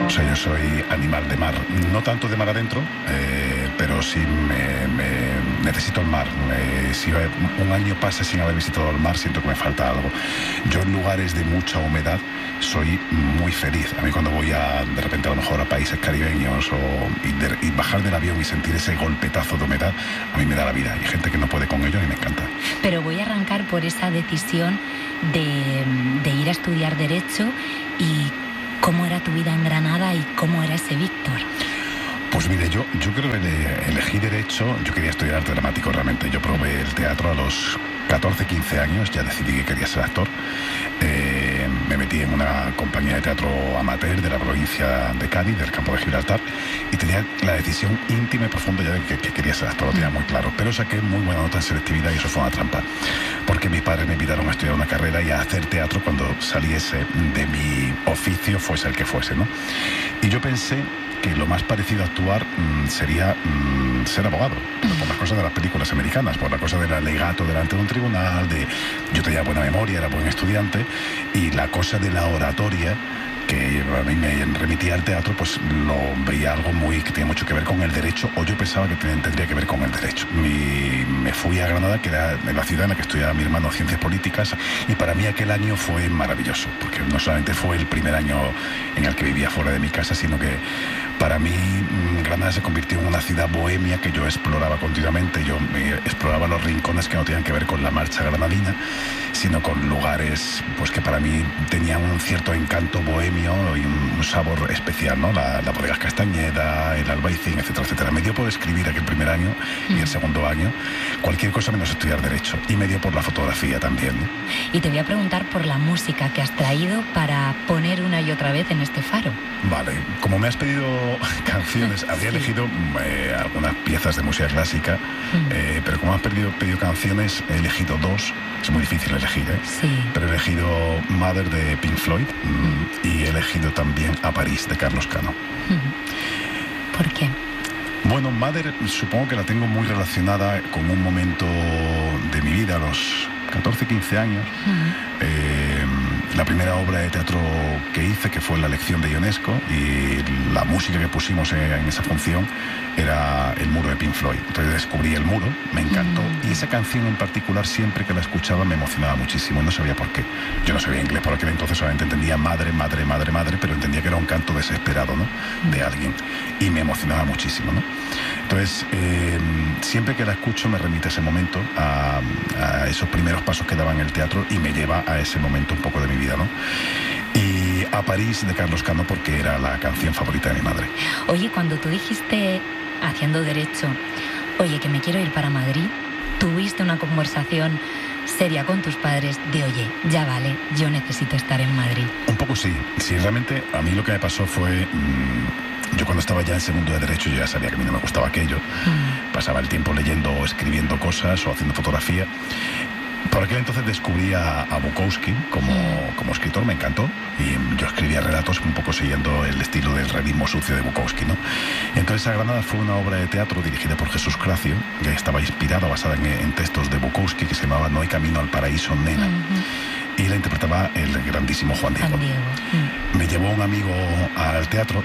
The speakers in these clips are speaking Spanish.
O sea, yo soy animal de mar, no tanto de mar adentro, pero sí necesito el mar. Si un año pasa sin haber visitado el mar, siento que me falta algo. Yo en lugares de mucha humedad soy muy feliz. A mí cuando voy de repente a lo mejor a países caribeños y bajar del avión y sentir ese golpetazo de humedad, a mí me da la vida. Hay gente que no puede con ello y me encanta. Pero voy a arrancar por esa decisión de ir a estudiar Derecho y cómo era tu vida en Granada y cómo era ese Víctor. Pues mire, yo creo que elegí Derecho. Yo quería estudiar arte dramático realmente. Yo probé el teatro a los 14, 15 años, ya decidí que quería ser actor. Me metí en una compañía de teatro amateur de la provincia de Cádiz, del campo de Gibraltar, y tenía la decisión íntima y profunda ya de que quería ser actor, lo tenía muy claro. Pero saqué muy buena nota en selectividad y eso fue una trampa, porque mis padres me invitaron a estudiar una carrera y a hacer teatro cuando saliese de mi oficio, fuese el que fuese, ¿no? Y yo pensé que lo más parecido a actuar sería ser abogado, pero por las cosas de las películas americanas, por la cosa del alegato delante de un tribunal, yo tenía buena memoria, era buen estudiante, y la cosa de la oratoria, que a mí me remitía al teatro, pues lo veía algo que tenía mucho que ver con el derecho, o yo pensaba que tendría que ver con el derecho. Me fui a Granada, que era la ciudad en la que estudiaba mi hermano Ciencias Políticas, y para mí aquel año fue maravilloso, porque no solamente fue el primer año en el que vivía fuera de mi casa, sino que para mí Granada se convirtió en una ciudad bohemia que yo exploraba continuamente. Yo exploraba los rincones que no tenían que ver con la marcha granadina, sino con lugares pues que para mí tenían un cierto encanto bohemio y un sabor especial, ¿no? La Bodegas Castañeda, el Albaicín, etcétera, etcétera. Me dio por escribir aquel primer año y el segundo año cualquier cosa menos estudiar Derecho, y me dio por la fotografía también, ¿no? Y te voy a preguntar por la música que has traído para poner una y otra vez en este faro. Vale, como me has pedido canciones, habría elegido algunas piezas de música clásica, pero como has pedido canciones, he elegido dos. Es muy difícil elegir, Sí. Pero he elegido Mother de Pink Floyd y he elegido también A París de Carlos Cano. ¿Por qué? Bueno, Mother supongo que la tengo muy relacionada con un momento de mi vida, a los 14, 15 años. La primera obra de teatro que hice, que fue La lección de Ionesco, y la música que pusimos en esa función era El muro de Pink Floyd. Entonces descubrí El muro, me encantó, y esa canción en particular, siempre que la escuchaba me emocionaba muchísimo, y no sabía por qué. Yo no sabía inglés por aquel entonces, solamente entendía madre, madre, madre, madre, pero entendía que era un canto desesperado, ¿no? De alguien, y me emocionaba muchísimo, ¿no? Entonces, siempre que la escucho me remite a ese momento, a esos primeros pasos que daba en el teatro, y me lleva a ese momento un poco de mi vida, ¿no? Y A París de Carlos Cano, porque era la canción favorita de mi madre. Oye, cuando tú dijiste, haciendo Derecho, oye, que me quiero ir para Madrid, ¿tuviste una conversación seria con tus padres de, oye, ya vale, yo necesito estar en Madrid? Un poco sí. Sí, realmente a mí lo que me pasó fue... yo cuando estaba ya en segundo de Derecho, yo ya sabía que a mí no me gustaba aquello. Pasaba el tiempo leyendo o escribiendo cosas o haciendo fotografía. Por aquel entonces descubrí a Bukowski como escritor, me encantó, y yo escribía relatos un poco siguiendo el estilo del realismo sucio de Bukowski, ¿no? Entonces A Granada fue una obra de teatro dirigida por Jesús Cracio, que estaba inspirada, basada en textos de Bukowski, que se llamaba No hay camino al paraíso, nena. Y la interpretaba el grandísimo Juan Diego. Me llevó un amigo al teatro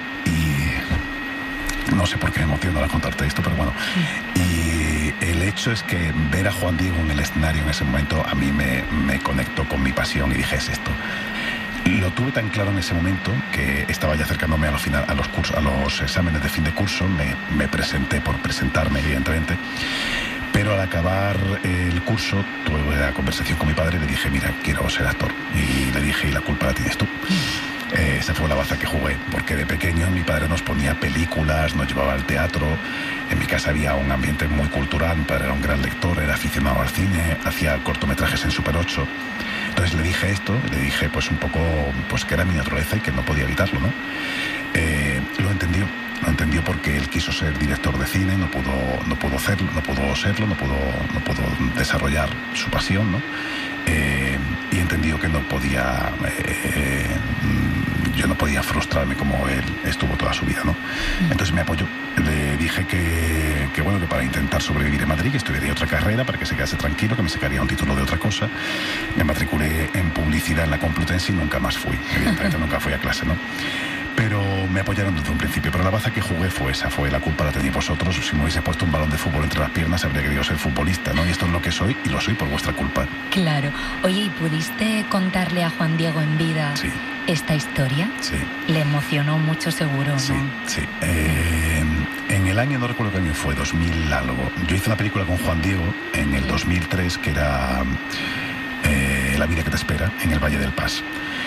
y no sé por qué me emociona al contarte esto, pero bueno. Y el hecho es que ver a Juan Diego en el escenario en ese momento a mí me conectó con mi pasión y dije, es esto. Lo tuve tan claro en ese momento que estaba ya acercándome a los exámenes de fin de curso. Me presenté por presentarme, evidentemente. Pero al acabar el curso tuve la conversación con mi padre y le dije, mira, quiero ser actor. Y le dije, y la culpa la tienes tú. Esa fue la baza que jugué, porque de pequeño mi padre nos ponía películas, nos llevaba al teatro. En mi casa había un ambiente muy cultural, mi padre era un gran lector, era aficionado al cine, hacía cortometrajes en Super 8. Entonces le dije esto, le dije pues un poco pues que era mi naturaleza y que no podía evitarlo, ¿no? Lo entendió porque él quiso ser director de cine, no pudo serlo, no pudo desarrollar su pasión, ¿no? Y entendió que no podía, yo no podía frustrarme como él estuvo toda su vida, ¿no? Entonces me apoyó. Le dije que bueno, que para intentar sobrevivir en Madrid, que estudiaría otra carrera para que se quedase tranquilo, que me sacaría un título de otra cosa. Me matriculé en publicidad en la Complutense y nunca más fui. Evidentemente nunca fui a clase, ¿no? Pero me apoyaron desde un principio. Pero la baza que jugué fue esa, fue la culpa la tenéis vosotros. Si me hubiese puesto un balón de fútbol entre las piernas, habría querido ser futbolista, ¿no? Y esto es lo que soy, y lo soy por vuestra culpa. Claro. Oye, ¿y pudiste contarle a Juan Diego en vida esta historia? Sí. Le emocionó mucho, seguro, ¿no? Sí, sí. En el año, no recuerdo qué año fue, 2000 algo. Yo hice una película con Juan Diego en el 2003 que era La vida que te espera, en el Valle del Pas.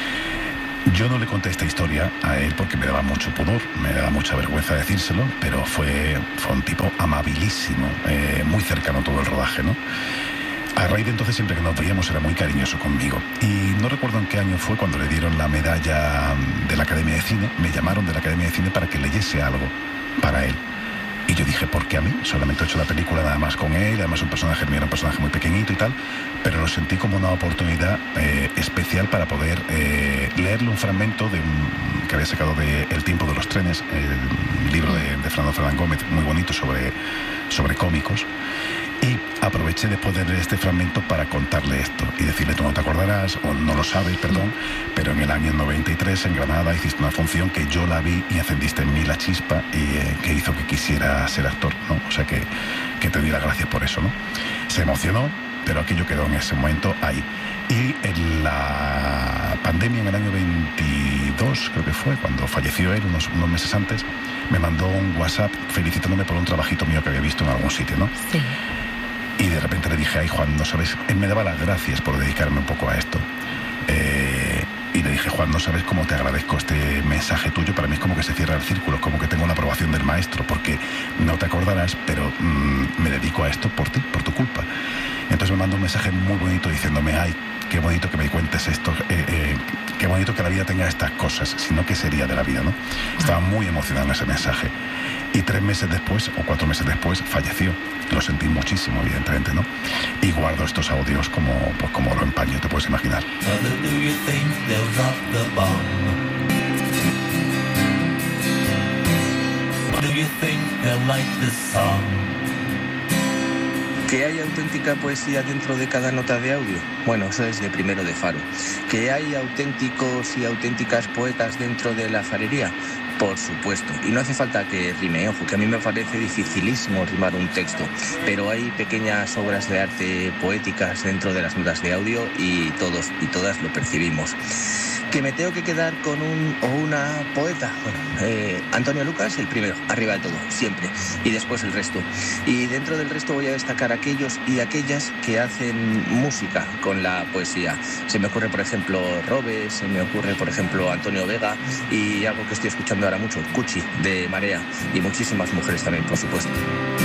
Yo no le conté esta historia a él porque me daba mucho pudor, me daba mucha vergüenza decírselo, pero fue un tipo amabilísimo, muy cercano todo el rodaje, ¿no? A raíz de entonces, siempre que nos veíamos, era muy cariñoso conmigo. Y no recuerdo en qué año fue cuando le dieron la medalla de la Academia de Cine. Me llamaron de la Academia de Cine para que leyese algo para él. Y yo dije, ¿por qué a mí? Solamente he hecho la película nada más con él, además un personaje mío era un personaje muy pequeñito y tal, pero lo sentí como una oportunidad especial para poder leerle un fragmento que había sacado de El tiempo de los trenes, el libro de Fernando Fernán Gómez, muy bonito sobre cómicos. Y aproveché después de leer este fragmento para contarle esto y decirle, tú no te acordarás, o no lo sabes, perdón, pero en el año 93 en Granada hiciste una función que yo la vi y encendiste en mí la chispa y que hizo que quisiera ser actor, ¿no? O sea que te doy las gracias por eso, ¿no? Se emocionó, pero aquello quedó en ese momento ahí. Y en la pandemia, en el año 22, creo que fue, cuando falleció él, unos meses antes, me mandó un WhatsApp felicitándome por un trabajito mío que había visto en algún sitio, ¿no? Sí. Y de repente le dije, ay Juan, no sabes, él me daba las gracias por dedicarme un poco a esto. Y le dije, Juan, no sabes cómo te agradezco este mensaje tuyo. Para mí es como que se cierra el círculo, como que tengo la aprobación del maestro, porque no te acordarás, pero me dedico a esto por ti, por tu culpa. Entonces me mandó un mensaje muy bonito diciéndome, ay, qué bonito que me cuentes esto, qué bonito que la vida tenga estas cosas, si no, ¿qué sería de la vida, no? Estaba muy emocionado en ese mensaje. Y 3 meses después, o 4 meses después, falleció. Lo sentí muchísimo, evidentemente, ¿no? Y guardo estos audios como lo empaño, te puedes imaginar. ¿Que hay auténtica poesía dentro de cada nota de audio? Bueno, eso es de Primero de Faro. ¿Que hay auténticos y auténticas poetas dentro de la farería? Por supuesto, y no hace falta que rime, ojo, que a mí me parece dificilísimo rimar un texto, pero hay pequeñas obras de arte poéticas dentro de las notas de audio y todos y todas lo percibimos. ¿Que me tengo que quedar con un o una poeta? Bueno, Antonio Lucas, el primero, arriba de todo, siempre, y después el resto. Y dentro del resto voy a destacar aquellos y aquellas que hacen música con la poesía. Se me ocurre, por ejemplo, Robes, se me ocurre, por ejemplo, Antonio Vega, y algo que estoy escuchando ahora mucho, Cuchi, de Marea, y muchísimas mujeres también, por supuesto.